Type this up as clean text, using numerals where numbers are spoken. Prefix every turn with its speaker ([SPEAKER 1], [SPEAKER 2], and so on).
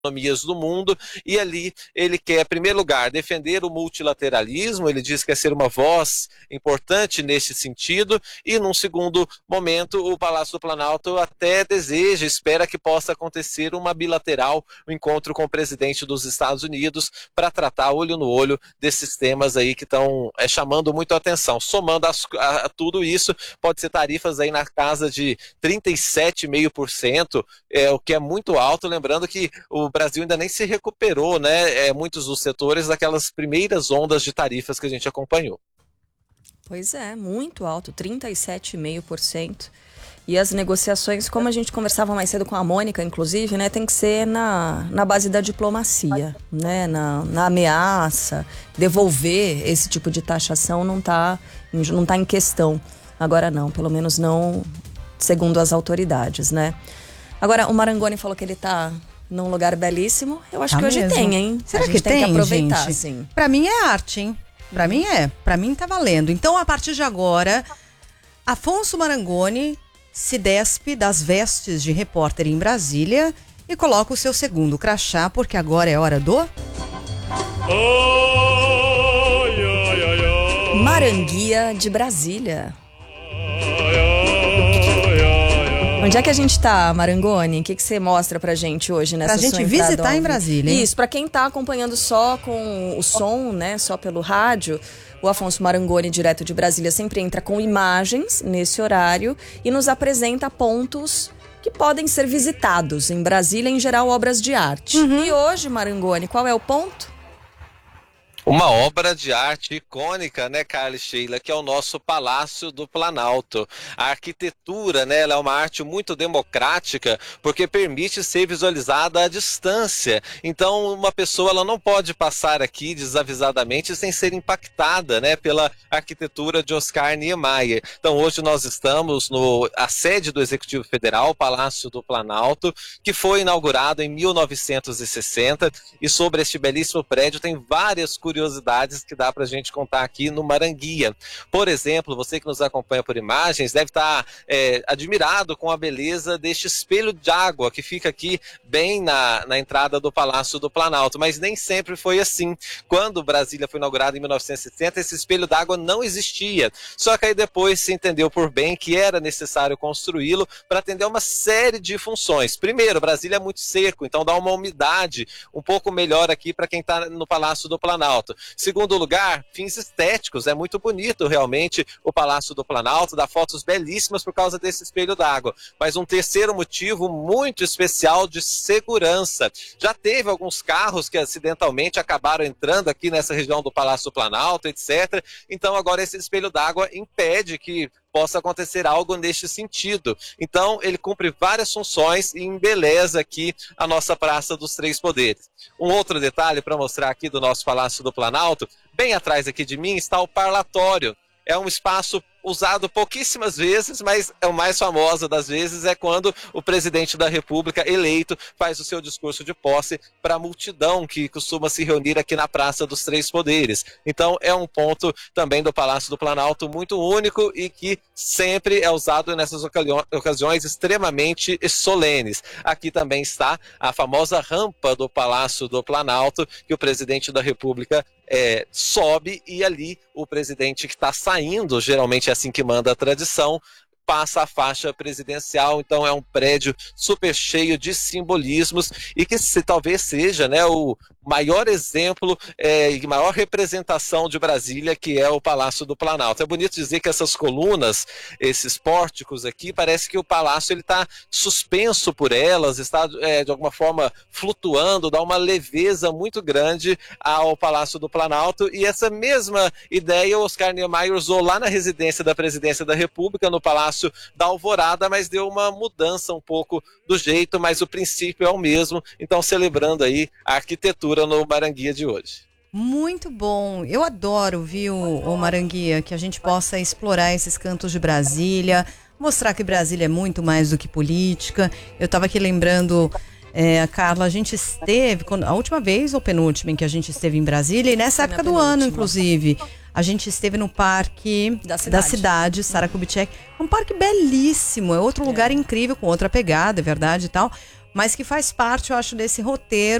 [SPEAKER 1] economias do mundo, e ali ele quer, em primeiro lugar, defender o multilateralismo. Ele diz que quer ser uma voz importante nesse sentido, e num segundo momento o Palácio do Planalto até deseja, espera que possa acontecer uma bilateral, um encontro com o presidente dos Estados Unidos para tratar olho no olho desses temas aí que estão chamando muito a atenção. Somando a tudo isso, pode ser tarifas aí na casa de 37,5%, o que é muito alto, lembrando que o Brasil ainda nem se recuperou, né? Muitos dos setores daquelas primeiras ondas de tarifas que a gente acompanhou.
[SPEAKER 2] Pois é, muito alto, 37,5%. E as negociações, como a gente conversava mais cedo com a Mônica, inclusive, né, tem que ser na base da diplomacia, né, na ameaça. Devolver esse tipo de taxação não tá em questão. Agora não, pelo menos não segundo as autoridades, né? Agora, o Marangoni falou que ele tá num lugar belíssimo. Eu acho que hoje
[SPEAKER 3] mesmo.
[SPEAKER 2] tem, hein?
[SPEAKER 3] Será
[SPEAKER 2] a gente
[SPEAKER 3] que tem,
[SPEAKER 2] que aproveitar,
[SPEAKER 3] gente?
[SPEAKER 2] sim.
[SPEAKER 3] Pra mim é arte, hein? Pra mim é. Pra mim tá valendo. Então, a partir de agora, Afonso Marangoni se despe das vestes de repórter em Brasília e coloca o seu segundo crachá, porque agora é hora do...
[SPEAKER 2] Maranguia de Brasília. Onde é que a gente tá, Marangoni? O que você mostra pra gente hoje nessa sua entrada?
[SPEAKER 3] Pra gente visitar em Brasília, hein?
[SPEAKER 2] Isso, pra quem tá acompanhando só com o som, né, só pelo rádio, o Afonso Marangoni, direto de Brasília, sempre entra com imagens nesse horário e nos apresenta pontos que podem ser visitados em Brasília, em geral, obras de arte. E hoje, Marangoni, qual é o ponto?
[SPEAKER 1] Uma obra de arte icônica, né, Carla e Sheila, que é o nosso Palácio do Planalto. A arquitetura, né, ela é uma arte muito democrática, porque permite ser visualizada à distância. Então, uma pessoa ela não pode passar aqui desavisadamente sem ser impactada, né, pela arquitetura de Oscar Niemeyer. Então, hoje nós estamos a sede do Executivo Federal, o Palácio do Planalto, que foi inaugurado em 1960, e sobre este belíssimo prédio tem várias curiosidades que dá para a gente contar aqui no Maranguia. Por exemplo, você que nos acompanha por imagens deve estar admirado com a beleza deste espelho de água que fica aqui bem na entrada do Palácio do Planalto, mas nem sempre foi assim. Quando Brasília foi inaugurada em 1960, esse espelho d'água não existia, só que aí depois se entendeu por bem que era necessário construí-lo para atender uma série de funções. Primeiro, Brasília é muito seco, então dá uma umidade um pouco melhor aqui para quem está no Palácio do Planalto. Segundo lugar, fins estéticos. É muito bonito realmente o Palácio do Planalto, dá fotos belíssimas por causa desse espelho d'água. Mas um terceiro motivo muito especial, de segurança. Já teve alguns carros que acidentalmente acabaram entrando aqui nessa região do Palácio do Planalto, etc. Então agora esse espelho d'água impede que possa acontecer algo neste sentido. Então, ele cumpre várias funções e embeleza aqui a nossa Praça dos Três Poderes. Um outro detalhe para mostrar aqui do nosso Palácio do Planalto, bem atrás aqui de mim está o parlatório. É um espaço usado pouquíssimas vezes, mas o mais famoso das vezes é quando o presidente da República eleito faz o seu discurso de posse para a multidão que costuma se reunir aqui na Praça dos Três Poderes. Então é um ponto também do Palácio do Planalto muito único e que sempre é usado nessas ocasiões extremamente solenes. Aqui também está a famosa rampa do Palácio do Planalto, que o presidente da República sobe, e ali o presidente que está saindo, geralmente é assim que manda a tradição, passa a faixa presidencial. Então é um prédio super cheio de simbolismos e que talvez seja, né, o maior exemplo e maior representação de Brasília, que é o Palácio do Planalto. É bonito dizer que essas colunas, esses pórticos aqui, parece que o palácio está suspenso por elas, está de alguma forma flutuando, dá uma leveza muito grande ao Palácio do Planalto. E essa mesma ideia o Oscar Niemeyer usou lá na residência da Presidência da República, no Palácio da Alvorada, mas deu uma mudança um pouco do jeito, mas o princípio é o mesmo. Então, celebrando aí a arquitetura no Maranguia de hoje.
[SPEAKER 3] Muito bom. Eu adoro, viu, o Maranguia, que a gente possa explorar esses cantos de Brasília, mostrar que Brasília é muito mais do que política. Eu estava aqui lembrando, Carla, a gente esteve, a última vez ou penúltima em que a gente esteve em Brasília, e nessa época do ano, inclusive, a gente esteve no Parque da Cidade, Sara Kubitschek. Um parque belíssimo, é outro lugar incrível, com outra pegada, é verdade e tal. mas que faz parte, eu acho, desse roteiro